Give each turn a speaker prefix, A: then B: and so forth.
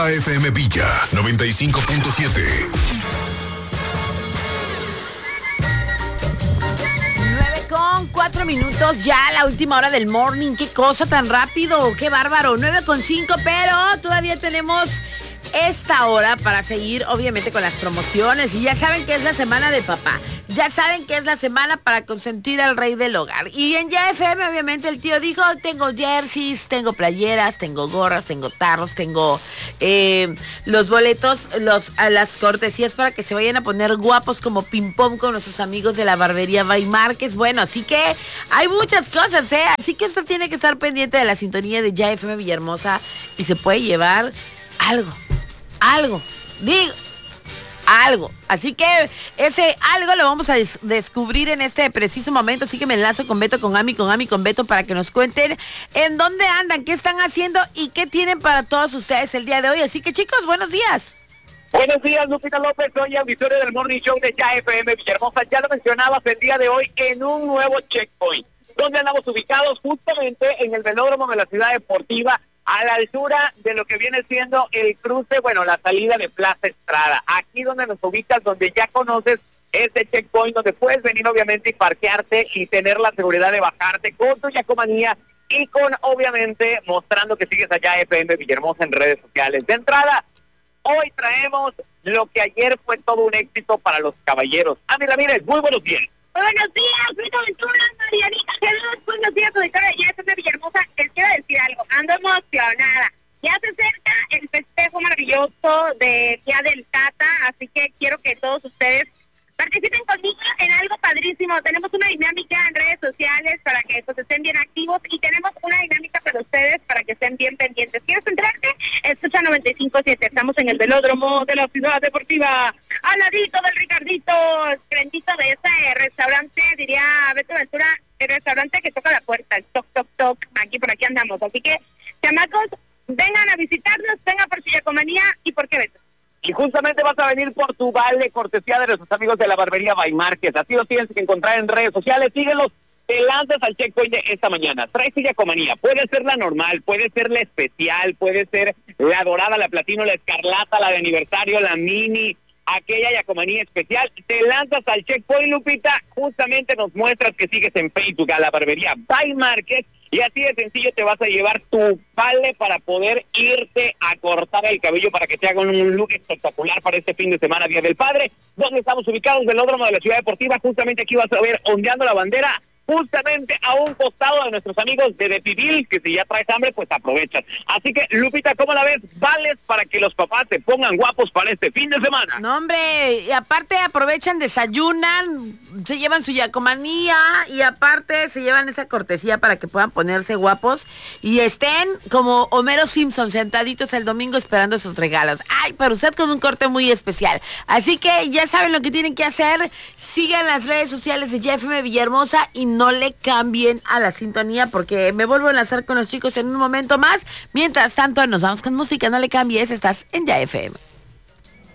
A: FM Villa 95.7.
B: 9:04, ya la última hora del morning. Qué cosa tan rápido, qué bárbaro. 9:05, pero todavía tenemos esta hora para seguir obviamente con las promociones. Y ya saben que es la semana de papá. Ya saben que es la semana para consentir al rey del hogar. Y en Ya FM obviamente el tío dijo: tengo jerseys, tengo playeras, tengo gorras, tengo tarros, tengo los boletos, las cortesías para que se vayan a poner guapos como ping pong con nuestros amigos de la barbería Bay Márquez. Bueno, así que hay muchas cosas, así que usted tiene que estar pendiente de la sintonía de Ya FM Villahermosa y se puede llevar algo. Así que ese algo lo vamos a descubrir en este preciso momento. Así que me enlazo con Beto, con Ami, con Beto, para que nos cuenten en dónde andan, qué están haciendo y qué tienen para todos ustedes el día de hoy. Así que, chicos, buenos días.
C: Buenos días, Lupita López, soy auditorio del Morning Show de Ya FM Villahermosa. Ya lo mencionabas el día de hoy en un nuevo checkpoint, donde andamos ubicados justamente en el velódromo de la Ciudad Deportiva, a la altura de lo que viene siendo el cruce, la salida de Plaza Estrada. Aquí donde nos ubicas, donde ya conoces este checkpoint, donde puedes venir obviamente y parquearte y tener la seguridad de bajarte con tu yacomanía y con obviamente mostrando que sigues allá FM Villahermosa en redes sociales. De entrada, hoy traemos lo que ayer fue todo un éxito para los caballeros. Ami Ramírez, muy buenos días.
D: Buenos días, Luis Aventura, Marianita Jesús, buenos días, auditorio de Ya FM Villahermosa. Les quiero decir algo, ando emocionada. Ya se acerca el festejo maravilloso de Día del Tata, así que quiero que todos ustedes participen conmigo en algo padrísimo. Tenemos una dinámica en redes sociales para que estén bien activos y tenemos una dinámica para ustedes para que estén bien pendientes. ¿Quieres enterarte? Escucha 95.7. Estamos en el velódromo de la Ciudad Deportiva, al ladito del Ricardito, frentito de ese restaurante, diría Beto Ventura, el restaurante que toca la puerta, el toc, toc, toc. Por aquí andamos. Así que, chamacos, vengan a visitarnos, vengan por su yacomanía y por qué Beto.
C: Y justamente vas a venir por tu vale cortesía de nuestros amigos de la barbería Bay Márquez. Así los tienes que encontrar en redes sociales. Síguelos, te lanzas al checkpoint de esta mañana. Trae tu yacomanía. Puede ser la normal, puede ser la especial, puede ser la dorada, la platino, la escarlata, la de aniversario, la mini, aquella yacomanía especial. Te lanzas al checkpoint, Lupita. Justamente nos muestras que sigues en Facebook a la barbería Bay Márquez. Y así de sencillo te vas a llevar tu vale para poder irte a cortar el cabello para que te hagan un look espectacular para este fin de semana, Día del Padre. Donde estamos ubicados, velódromo de la Ciudad Deportiva. Justamente aquí vas a ver ondeando la bandera, justamente a un costado de nuestros amigos de Depivil, que si ya traes hambre, pues aprovechas. Así que, Lupita, ¿cómo la ves? Vales para que los papás se pongan guapos para este fin de semana.
B: No, hombre, y aparte aprovechan, desayunan, se llevan su yacomanía y aparte se llevan esa cortesía para que puedan ponerse guapos y estén como Homero Simpson sentaditos el domingo esperando sus regalos. Ay, para usted con un corte muy especial. Así que ya saben lo que tienen que hacer. Sigan las redes sociales de Ya FM Villahermosa y no le cambien a la sintonía porque me vuelvo a enlazar con los chicos en un momento más. Mientras tanto, nos vamos con música. No le cambies, estás en Ya FM.